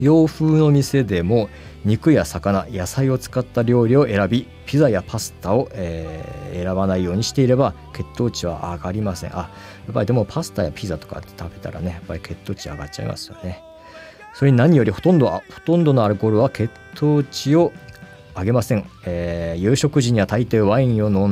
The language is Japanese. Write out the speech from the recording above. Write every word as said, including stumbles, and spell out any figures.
洋風の店でも肉や魚、野菜を使った料理を選び、ピザやパスタを、えー選ばないようにしていれば血糖値は上がりません。あ、やっぱりでもパスタやピザとかって食べたらね、やっぱり血糖値上がっちゃいますよね。それに何よりほとんどほとんどのアルコールは血糖値を上げません。えー夕食時には大抵ワインを飲ん